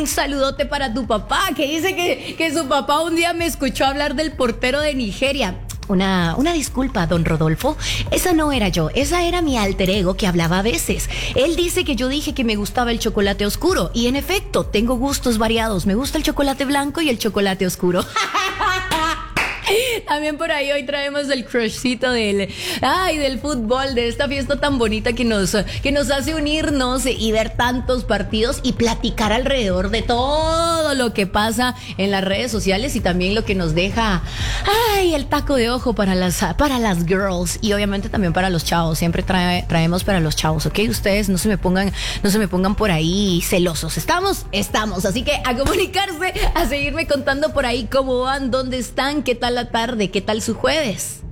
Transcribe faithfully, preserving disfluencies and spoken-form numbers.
Un saludote para tu papá, que dice que, que su papá un día me escuchó hablar del portero de Nigeria. Una, una disculpa, don Rodolfo. Esa no era yo, esa era mi alter ego que hablaba a veces. Él dice que yo dije que me gustaba el chocolate oscuro. Y en efecto, tengo gustos variados. Me gusta el chocolate blanco y el chocolate oscuro. También por ahí hoy traemos el crushcito del, ay, del fútbol, de esta fiesta tan bonita que nos, que nos hace unirnos y ver tantos partidos y platicar alrededor de todo lo que pasa en las redes sociales y también lo que nos deja, ay, el taco de ojo para las, para las girls y obviamente también para los chavos. Siempre trae, traemos para los chavos, ¿ok? Ustedes no se me pongan, no se me pongan por ahí celosos. ¿Estamos? Estamos. Así que a comunicarse, a seguirme contando por ahí cómo van, dónde están, qué tal la tarde, qué tal su jueves.